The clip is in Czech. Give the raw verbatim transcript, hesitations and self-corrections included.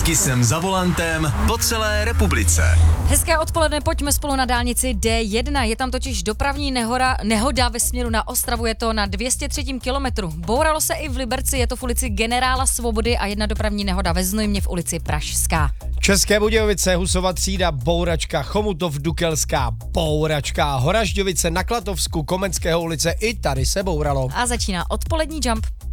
Kisem za volantem po celé republice. Hezké odpoledne, pojďme spolu na dálnici D jedna. Je tam totiž dopravní nehoda, nehoda ve směru na Ostravu, je to na dvě stě tři kilometru. Bouralo se i v Liberci, je to v ulici Generála Svobody a jedna dopravní nehoda ve Znojmě v ulici Pražská. České Budějovice, Husova třída, bouračka, Chomutov, Dukelská, bouračka, Horažďovice, na Klatovsku, Komenského ulice, i tady se bouralo. A začíná odpolední Jump.